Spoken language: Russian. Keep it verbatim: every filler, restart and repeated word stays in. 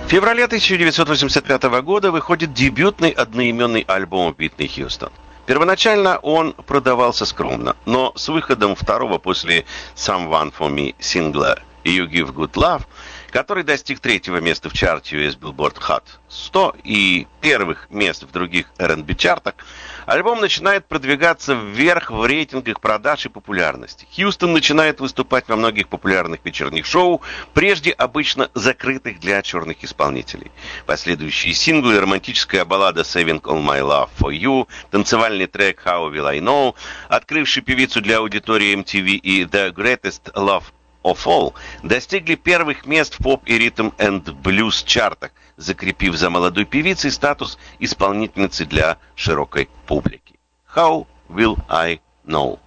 В феврале тысяча девятьсот восемьдесят пятого года выходит дебютный одноименный альбом Уитни Хьюстон. Первоначально он продавался скромно, но с выходом второго после «Someone for Me» сингла «You Give Good Love», который достиг третьего места в чарте ю эс Billboard Hot сто и первых мест в других эр энд би-чартах, альбом начинает продвигаться вверх в рейтингах продаж и популярности. Хьюстон начинает выступать во многих популярных вечерних шоу, прежде обычно закрытых для черных исполнителей. Последующие синглы, романтическая баллада «Saving All My Love For You», танцевальный трек «How Will I Know», открывший певицу для аудитории эм ти ви и «The Greatest Love of All» достигли первых мест в поп и ритм энд блюз чартах, закрепив за молодой певицей статус исполнительницы для широкой публики. How Will I Know?